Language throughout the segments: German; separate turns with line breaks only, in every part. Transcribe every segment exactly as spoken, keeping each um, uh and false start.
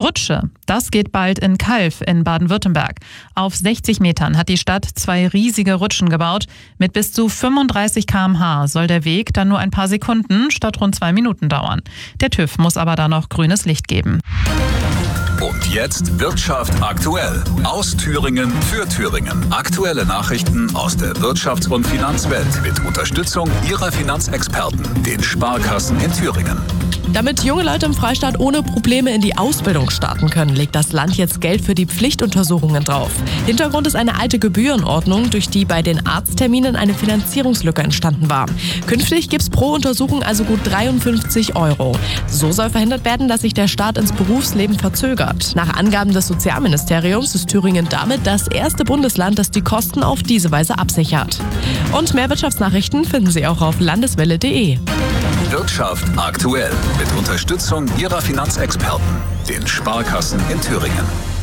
Rutsche. Das geht bald in Calw in Baden-Württemberg. Auf sechzig Metern hat die Stadt zwei riesige Rutschen gebaut. Mit bis zu fünfunddreißig Kilometer pro Stunde soll der Weg dann nur ein paar Sekunden statt rund zwei Minuten dauern. Der TÜV muss aber da noch grünes Licht geben.
Und jetzt Wirtschaft aktuell. Aus Thüringen für Thüringen. Aktuelle Nachrichten aus der Wirtschafts- und Finanzwelt mit Unterstützung Ihrer Finanzexperten, den Sparkassen in Thüringen.
Damit junge Leute im Freistaat ohne Probleme in die Ausbildung starten können, legt das Land jetzt Geld für die Pflichtuntersuchungen drauf. Hintergrund ist eine alte Gebührenordnung, durch die bei den Arztterminen eine Finanzierungslücke entstanden war. Künftig gibt's pro Untersuchung also gut dreiundfünfzig Euro. So soll verhindert werden, dass sich der Start ins Berufsleben verzögert. Nach Angaben des Sozialministeriums ist Thüringen damit das erste Bundesland, das die Kosten auf diese Weise absichert. Und mehr Wirtschaftsnachrichten finden Sie auch auf landeswelle punkt de.
Wirtschaft aktuell mit Unterstützung Ihrer Finanzexperten, den Sparkassen in Thüringen.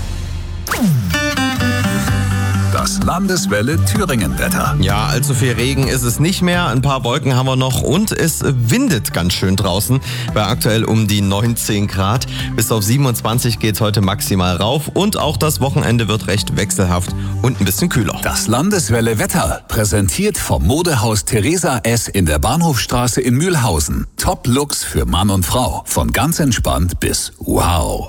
Das Landeswelle Thüringen-Wetter.
Ja, allzu viel Regen ist es nicht mehr. Ein paar Wolken haben wir noch und es windet ganz schön draußen. Bei aktuell um die neunzehn Grad. Bis auf siebenundzwanzig geht es heute maximal rauf. Und auch das Wochenende wird recht wechselhaft und ein bisschen kühler.
Das Landeswelle Wetter präsentiert vom Modehaus Theresa S. in der Bahnhofstraße in Mühlhausen. Top-Looks für Mann und Frau. Von ganz entspannt bis wow.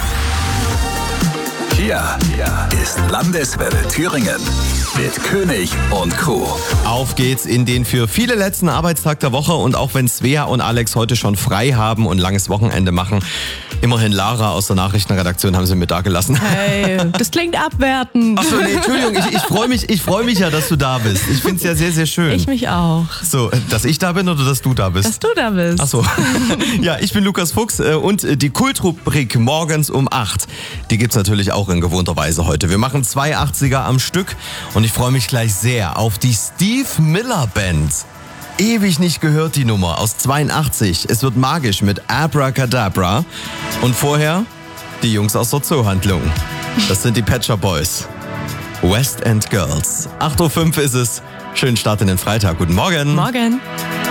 Hier, hier ist Landeswelle Thüringen mit König und Co.
Auf geht's in den für viele letzten Arbeitstag der Woche und auch wenn Svea und Alex heute schon frei haben und langes Wochenende machen, immerhin Lara aus der Nachrichtenredaktion haben sie mir da gelassen.
Hey, das klingt abwertend.
Achso, nee, Entschuldigung, ich, ich freue mich, ich freu mich ja, dass du da bist. Ich finde es ja sehr, sehr schön.
Ich mich auch.
So, dass ich da bin oder dass du da bist?
Dass du da bist.
Achso. Ja, ich bin Lukas Fuchs und die Kultrubrik morgens um acht, die gibt's natürlich auch in gewohnter Weise heute. Wir machen zwei achtziger am Stück und ich freue mich gleich sehr auf die Steve Miller Band. Ewig nicht gehört die Nummer aus zweiundachtzig. Es wird magisch mit Abracadabra. Und vorher die Jungs aus der Zoohandlung. Das sind die Pet Shop Boys. West End Girls. acht Uhr fünf ist es. Schönen Start in den Freitag. Guten Morgen.
Morgen.